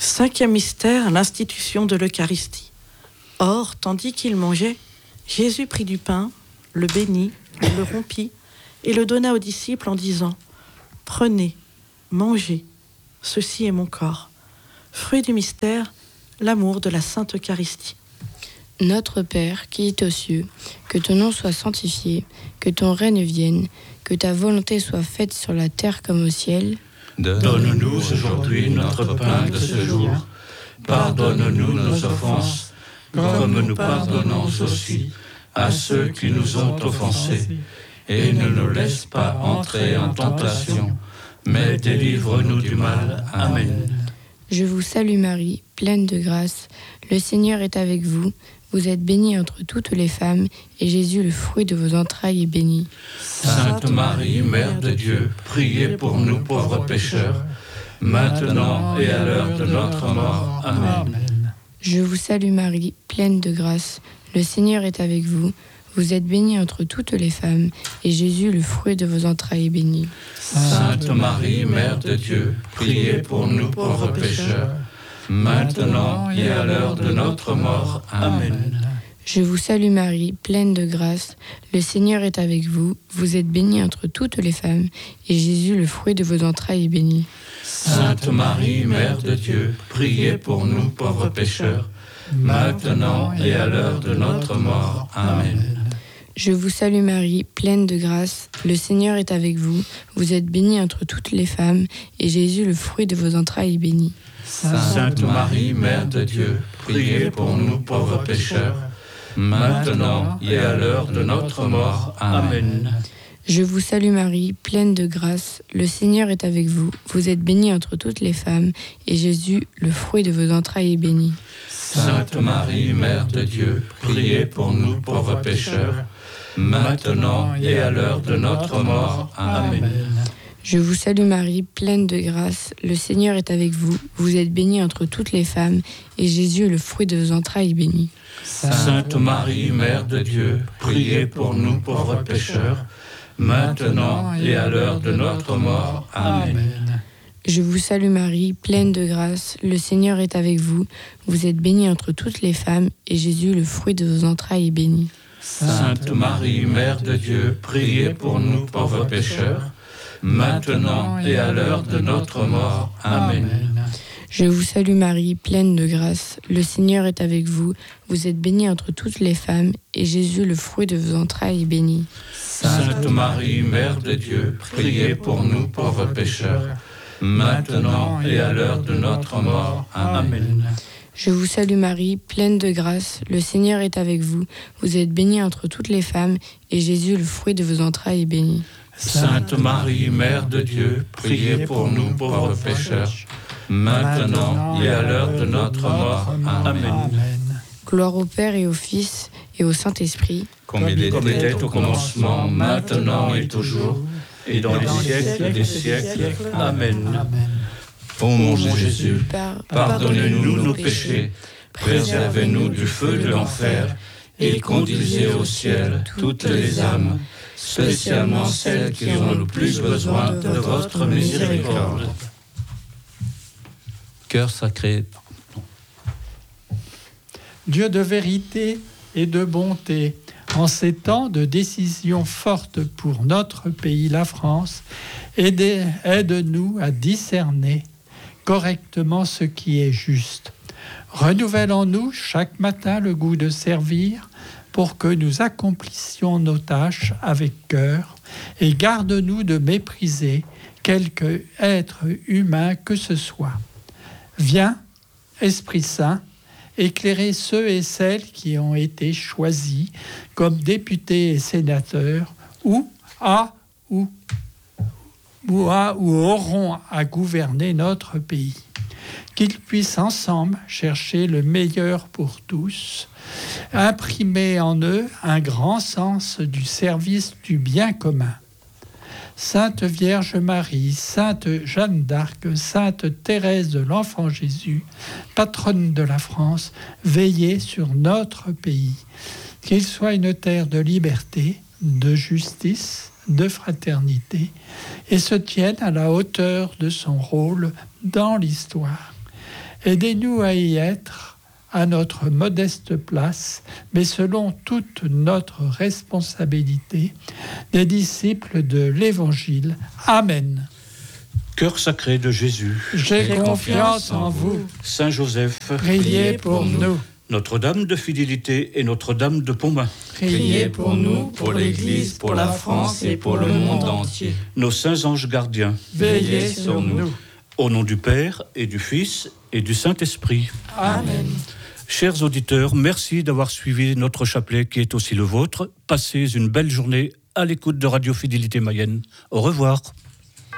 Cinquième mystère, l'institution de l'Eucharistie. Or, tandis qu'il mangeait, Jésus prit du pain, le bénit, le rompit et le donna aux disciples en disant : « Prenez, mangez, ceci est mon corps. » Fruit du mystère, l'amour de la Sainte Eucharistie. Notre Père, qui es aux cieux, que ton nom soit sanctifié, que ton règne vienne, que ta volonté soit faite sur la terre comme au ciel. Donne-nous aujourd'hui notre pain de ce jour. Pardonne-nous nos offenses, comme nous pardonnons aussi à ceux qui nous ont offensés. Et ne nous laisse pas entrer en tentation, mais délivre-nous du mal. Amen. Je vous salue Marie, pleine de grâce. Le Seigneur est avec vous. Vous êtes bénie entre toutes les femmes, et Jésus, le fruit de vos entrailles, est béni. Sainte Marie, Mère de Dieu, priez pour nous pauvres pécheurs, maintenant et à l'heure de notre mort. Amen. Je vous salue Marie, pleine de grâce. Le Seigneur est avec vous. Vous êtes bénie entre toutes les femmes, et Jésus, le fruit de vos entrailles, est béni. Sainte Marie, Mère de Dieu, priez pour nous pauvres pécheurs, maintenant et à l'heure de notre mort. Amen. Je vous salue Marie, pleine de grâce. Le Seigneur est avec vous. Vous êtes bénie entre toutes les femmes, et Jésus, le fruit de vos entrailles, est béni. Sainte Marie, Mère de Dieu, priez pour nous pauvres pécheurs, maintenant et à l'heure de notre mort. Amen. Je vous salue Marie, pleine de grâce. Le Seigneur est avec vous. Vous êtes bénie entre toutes les femmes, et Jésus, le fruit de vos entrailles, est béni. Sainte Marie, Mère de Dieu, priez pour nous pauvres pécheurs, maintenant et à l'heure de notre mort. Amen. Je vous salue Marie, pleine de grâce. Le Seigneur est avec vous. Vous êtes bénie entre toutes les femmes, et Jésus, le fruit de vos entrailles, est béni. Sainte Marie, Mère de Dieu, priez pour nous pauvres pécheurs, maintenant et à l'heure de notre mort. Amen. Je vous salue Marie, pleine de grâce. Le Seigneur est avec vous. Vous êtes bénie entre toutes les femmes, et Jésus, le fruit de vos entrailles, est béni. Sainte Marie, Mère de Dieu, priez pour nous pauvres pécheurs, maintenant et à l'heure de notre mort. Amen. Je vous salue Marie, pleine de grâce. Le Seigneur est avec vous. Vous êtes bénie entre toutes les femmes, et Jésus, le fruit de vos entrailles, est béni. Sainte Marie, Mère de Dieu, priez pour nous pauvres pécheurs, maintenant et à l'heure de notre mort. Amen. Je vous salue Marie, pleine de grâce. Le Seigneur est avec vous. Vous êtes bénie entre toutes les femmes, et Jésus, le fruit de vos entrailles, est béni. Sainte Marie, Mère de Dieu, priez pour nous pauvres pécheurs, maintenant et à l'heure de notre mort. Amen. Je vous salue Marie, pleine de grâce. Le Seigneur est avec vous. Vous êtes bénie entre toutes les femmes, et Jésus, le fruit de vos entrailles, est béni. Sainte Marie, Mère de Dieu, priez pour nous pauvres pécheurs, maintenant et à l'heure de notre mort. Amen. Gloire au Père et au Fils et au Saint-Esprit, comme il était au commencement, maintenant et toujours, et dans les siècles des siècles. Amen. Ô mon Jésus, pardonnez-nous nos péchés, préservez-nous du feu de l'enfer, et conduisez au ciel toutes les âmes, spécialement celles qui ont le plus besoin de votre miséricorde. Cœur sacré. Dieu de vérité et de bonté, en ces temps de décisions fortes pour notre pays, la France, aide-nous à discerner correctement ce qui est juste. Renouvelle en nous chaque matin le goût de servir pour que nous accomplissions nos tâches avec cœur, et garde-nous de mépriser quelque être humain que ce soit. Viens, Esprit Saint, éclairer ceux et celles qui ont été choisis comme députés et sénateurs ou auront à gouverner notre pays. Qu'ils puissent ensemble chercher le meilleur pour tous, imprimer en eux un grand sens du service du bien commun. Sainte Vierge Marie, Sainte Jeanne d'Arc, Sainte Thérèse de l'Enfant Jésus, patronne de la France, veillez sur notre pays, qu'il soit une terre de liberté, de justice, de fraternité, et se tienne à la hauteur de son rôle dans l'histoire. Aidez-nous à y être à notre modeste place, mais selon toute notre responsabilité, des disciples de l'Évangile. Amen. Cœur sacré de Jésus, J'ai confiance en vous. Saint Joseph, Priez pour nous. Notre-Dame de fidélité et Notre-Dame de Pontmain, Priez pour nous, pour l'Église, pour la France et pour le monde entier. nos saints anges gardiens, Veillez sur nous. au nom du Père et du Fils et du Saint-Esprit. Amen. Chers auditeurs, merci d'avoir suivi notre chapelet qui est aussi le vôtre. Passez une belle journée à l'écoute de Radio Fidélité Mayenne. Au revoir.